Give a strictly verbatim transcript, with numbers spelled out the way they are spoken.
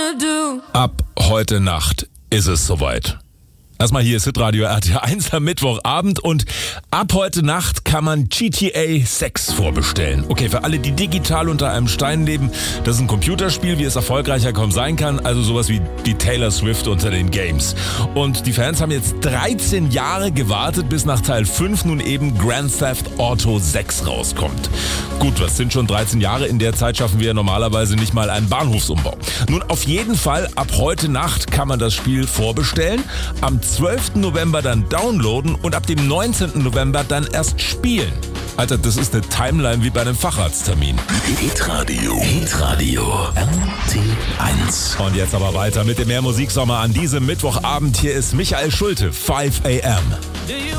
wanna do. Ab heute Nacht ist es soweit. Erstmal hier ist Hitradio R T eins am Mittwochabend und ab heute Nacht kann man G T A sechs vorbestellen. Okay, für alle, die digital unter einem Stein leben, das ist ein Computerspiel, wie es erfolgreicher kaum sein kann, also sowas wie die Taylor Swift unter den Games. Und die Fans haben jetzt dreizehn Jahre gewartet, bis nach Teil fünf nun eben Grand Theft Auto sechs rauskommt. Gut, was sind schon dreizehn Jahre? In der Zeit schaffen wir ja normalerweise nicht mal einen Bahnhofsumbau. Nun, auf jeden Fall, ab heute Nacht kann man das Spiel vorbestellen. Am zwölften November dann downloaden und ab dem neunzehnten November dann erst spielen. Alter, das ist eine Timeline wie bei einem Facharzttermin. Hitradio. Hitradio. R T eins. Und jetzt aber weiter mit dem Mehr Musiksommer an diesem Mittwochabend. Hier ist Michael Schulte, five a m.